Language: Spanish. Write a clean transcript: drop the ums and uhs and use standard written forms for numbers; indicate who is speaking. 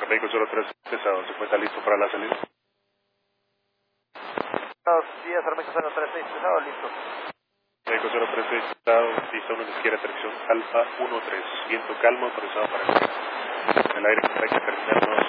Speaker 1: México 03 pesado, se encuentra listo para la salida.
Speaker 2: Buenos días, México 036 pesado, listo.
Speaker 1: México 036 pesado, pista 1 a la izquierda, dirección Alfa 13, viento calmo, autorizado para el aire, contacto terminal